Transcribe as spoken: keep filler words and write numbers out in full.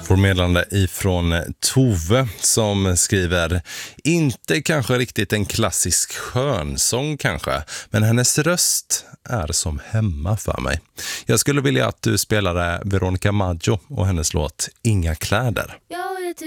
Får meddelande ifrån Tove som skriver: inte kanske riktigt en klassisk skönsång kanske, men hennes röst är som hemma för mig. Jag skulle vilja att du spelade Veronica Maggio och hennes låt Inga kläder. Jag vet